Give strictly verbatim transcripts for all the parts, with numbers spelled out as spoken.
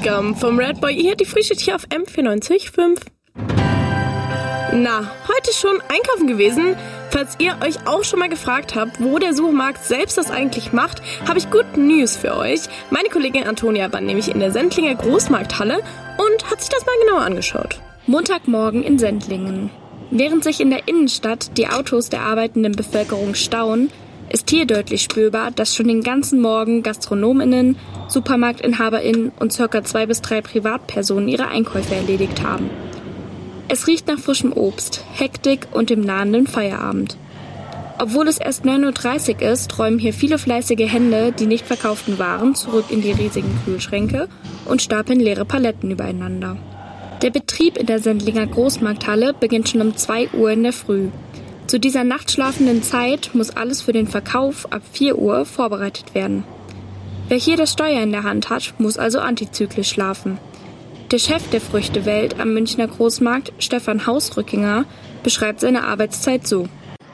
Scum vom Red Boy. Ihr hört die Frühschicht hier auf M vierundneunzig Komma fünf. Na, heute schon einkaufen gewesen? Falls ihr euch auch schon mal gefragt habt, wo der Supermarkt selbst das eigentlich macht, habe ich Good News für euch. Meine Kollegin Antonia war nämlich in der Sendlinger Großmarkthalle und hat sich das mal genauer angeschaut. Montagmorgen in Sendlingen. Während sich in der Innenstadt die Autos der arbeitenden Bevölkerung stauen, ist hier deutlich spürbar, dass schon den ganzen Morgen GastronomInnen, SupermarktinhaberInnen und ca. zwei bis drei Privatpersonen ihre Einkäufe erledigt haben. Es riecht nach frischem Obst, Hektik und dem nahenden Feierabend. Obwohl es erst neun Uhr dreißig ist, räumen hier viele fleißige Hände die nicht verkauften Waren zurück in die riesigen Kühlschränke und stapeln leere Paletten übereinander. Der Betrieb in der Sendlinger Großmarkthalle beginnt schon um zwei Uhr in der Früh. Zu dieser nachtschlafenden Zeit muss alles für den Verkauf ab vier Uhr vorbereitet werden. Wer hier das Steuer in der Hand hat, muss also antizyklisch schlafen. Der Chef der Früchtewelt am Münchner Großmarkt, Stefan Hausrückinger, beschreibt seine Arbeitszeit so.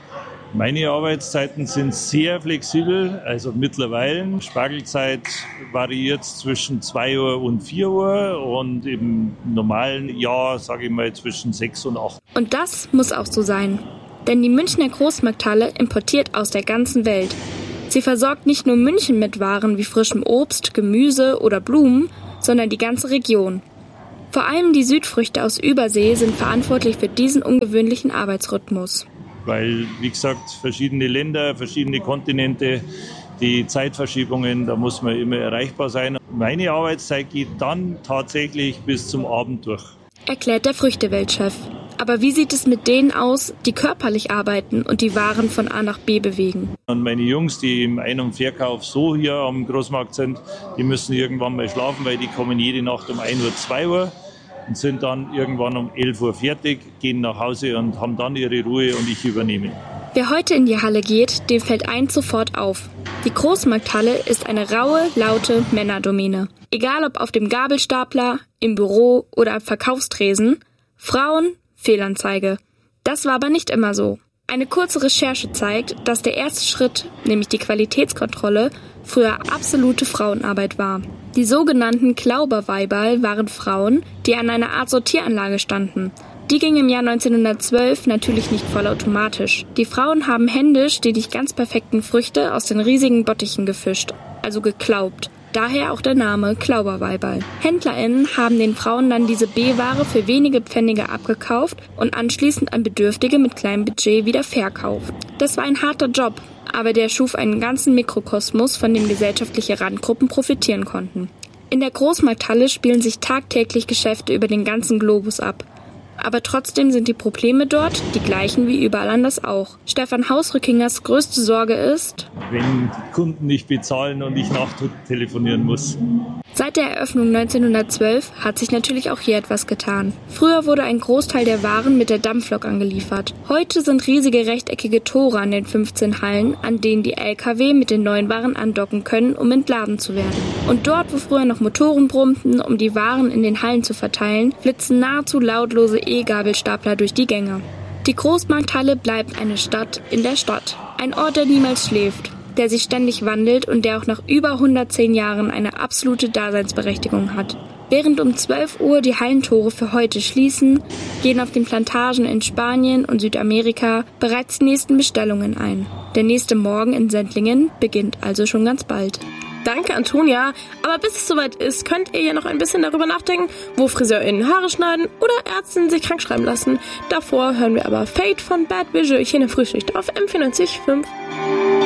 Meine Arbeitszeiten sind sehr flexibel, also mittlerweile. Spargelzeit variiert zwischen zwei Uhr und vier Uhr und im normalen Jahr, sage ich mal, zwischen sechs und acht. Und das muss auch so sein. Denn die Münchner Großmarkthalle importiert aus der ganzen Welt. Sie versorgt nicht nur München mit Waren wie frischem Obst, Gemüse oder Blumen, sondern die ganze Region. Vor allem die Südfrüchte aus Übersee sind verantwortlich für diesen ungewöhnlichen Arbeitsrhythmus. Weil, wie gesagt, verschiedene Länder, verschiedene Kontinente, die Zeitverschiebungen, da muss man immer erreichbar sein. Meine Arbeitszeit geht dann tatsächlich bis zum Abend durch. Erklärt der Früchteweltchef. Aber wie sieht es mit denen aus, die körperlich arbeiten und die Waren von A nach B bewegen? Und meine Jungs, die im Ein- und Verkauf so hier am Großmarkt sind, die müssen irgendwann mal schlafen, weil die kommen jede Nacht um ein Uhr, zwei Uhr und sind dann irgendwann um elf Uhr fertig, gehen nach Hause und haben dann ihre Ruhe und ich übernehme. Wer heute in die Halle geht, dem fällt eins sofort auf. Die Großmarkthalle ist eine raue, laute Männerdomäne. Egal ob auf dem Gabelstapler, im Büro oder am Verkaufstresen, Frauen, Fehlanzeige. Das war aber nicht immer so. Eine kurze Recherche zeigt, dass der erste Schritt, nämlich die Qualitätskontrolle, früher absolute Frauenarbeit war. Die sogenannten Klauberweiberl waren Frauen, die an einer Art Sortieranlage standen. Die ging im Jahr neunzehnhundertzwölf natürlich nicht vollautomatisch. Die Frauen haben händisch die nicht ganz perfekten Früchte aus den riesigen Bottichen gefischt, also geklaubt. Daher auch der Name Klauberweiberl. HändlerInnen haben den Frauen dann diese B-Ware für wenige Pfennige abgekauft und anschließend an Bedürftige mit kleinem Budget wieder verkauft. Das war ein harter Job, aber der schuf einen ganzen Mikrokosmos, von dem gesellschaftliche Randgruppen profitieren konnten. In der Großmarkthalle spielen sich tagtäglich Geschäfte über den ganzen Globus ab. Aber trotzdem sind die Probleme dort die gleichen wie überall anders auch. Stefan Hausrückingers größte Sorge ist, wenn die Kunden nicht bezahlen und ich nachtelefonieren muss. Seit der Eröffnung neunzehnhundertzwölf hat sich natürlich auch hier etwas getan. Früher wurde ein Großteil der Waren mit der Dampflok angeliefert. Heute sind riesige rechteckige Tore an den fünfzehn Hallen, an denen die L K W mit den neuen Waren andocken können, um entladen zu werden. Und dort, wo früher noch Motoren brummten, um die Waren in den Hallen zu verteilen, flitzen nahezu lautlose E-Gabelstapler durch die Gänge. Die Großmarkthalle bleibt eine Stadt in der Stadt. Ein Ort, der niemals schläft, der sich ständig wandelt und der auch nach über hundertzehn Jahren eine absolute Daseinsberechtigung hat. Während um zwölf Uhr die Hallentore für heute schließen, gehen auf den Plantagen in Spanien und Südamerika bereits die nächsten Bestellungen ein. Der nächste Morgen in Sendlingen beginnt also schon ganz bald. Danke, Antonia. Aber bis es soweit ist, könnt ihr ja noch ein bisschen darüber nachdenken, wo FriseurInnen Haare schneiden oder Ärztinnen sich krank schreiben lassen. Davor hören wir aber Fate von Bad Visual hier in der Frühschicht auf M vierundneunzig Komma fünf.